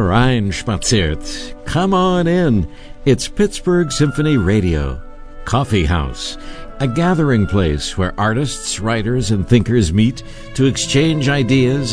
Hereinspaziert. Come on in. It's Pittsburgh Symphony Radio. Coffee House, a gathering place where artists, writers, and thinkers meet to exchange ideas